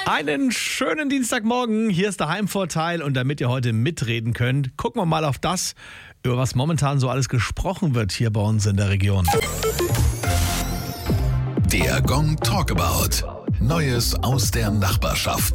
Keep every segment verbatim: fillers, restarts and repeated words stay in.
Einen schönen Dienstagmorgen, hier ist der Heimvorteil und damit ihr heute mitreden könnt, gucken wir mal auf das, über was momentan so alles gesprochen wird hier bei uns in der Region. Der Gong Talkabout. Neues aus der Nachbarschaft.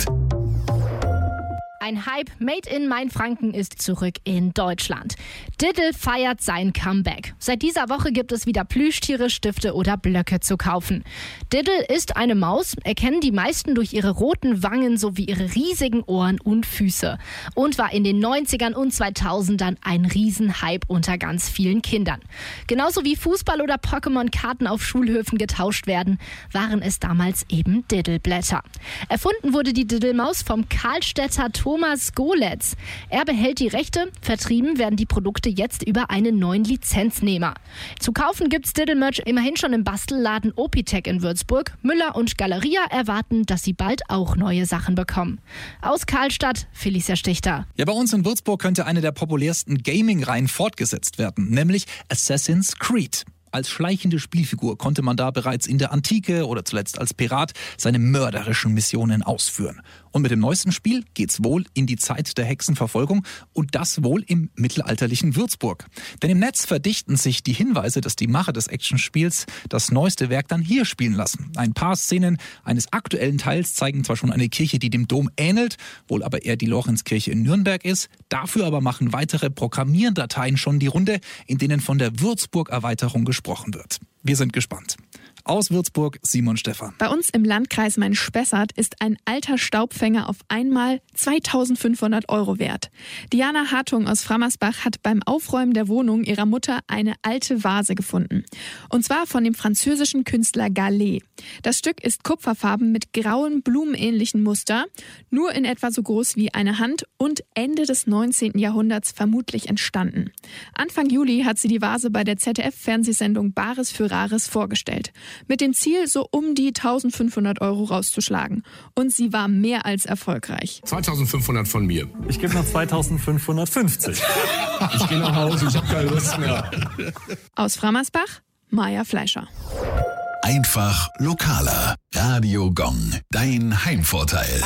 Ein Hype made in Mainfranken ist zurück in Deutschland. Diddle feiert sein Comeback. Seit dieser Woche gibt es wieder Plüschtiere, Stifte oder Blöcke zu kaufen. Diddle ist eine Maus, erkennen die meisten durch ihre roten Wangen sowie ihre riesigen Ohren und Füße. Und war in den neunzigern und zweitausendern ein Riesenhype unter ganz vielen Kindern. Genauso wie Fußball- oder Pokémon-Karten auf Schulhöfen getauscht werden, waren es damals eben Diddle-Blätter. Erfunden wurde die Diddle-Maus vom Karlstädter Thomas Goletz. Er behält die Rechte, vertrieben werden die Produkte jetzt über einen neuen Lizenznehmer. Zu kaufen gibt's Diddle-Merch immerhin schon im Bastelladen Opitec in Würzburg. Müller und Galeria erwarten, dass sie bald auch neue Sachen bekommen. Aus Karlstadt, Felicia Stichter. Ja, bei uns in Würzburg könnte eine der populärsten Gaming-Reihen fortgesetzt werden, nämlich Assassin's Creed. Als schleichende Spielfigur konnte man da bereits in der Antike oder zuletzt als Pirat seine mörderischen Missionen ausführen. Und mit dem neuesten Spiel geht's wohl in die Zeit der Hexenverfolgung und das wohl im mittelalterlichen Würzburg. Denn im Netz verdichten sich die Hinweise, dass die Macher des Actionspiels das neueste Werk dann hier spielen lassen. Ein paar Szenen eines aktuellen Teils zeigen zwar schon eine Kirche, die dem Dom ähnelt, wohl aber eher die Lorenzkirche in Nürnberg ist. Dafür aber machen weitere Programmierdateien schon die Runde, in denen von der Würzburg-Erweiterung gesprochen wird. Wir sind gespannt. Aus Würzburg, Simon Stephan. Bei uns im Landkreis Main-Spessart ist ein alter Staubfänger auf einmal zweitausendfünfhundert Euro wert. Diana Hartung aus Frammersbach hat beim Aufräumen der Wohnung ihrer Mutter eine alte Vase gefunden. Und zwar von dem französischen Künstler Gallet. Das Stück ist kupferfarben mit grauen, blumenähnlichen Muster, nur in etwa so groß wie eine Hand und Ende des neunzehnten Jahrhunderts vermutlich entstanden. Anfang Juli hat sie die Vase bei der Z D F-Fernsehsendung Bares für Rares vorgestellt. Mit dem Ziel, so um die eintausendfünfhundert Euro rauszuschlagen. Und sie war mehr als erfolgreich. zweitausendfünfhundert von mir. Ich gebe noch zweitausendfünfhundertfünfzig. Ich gehe nach Hause, ich habe keine Lust mehr. Aus Frammersbach, Maja Fleischer. Einfach lokaler. Radio Gong. Dein Heimvorteil.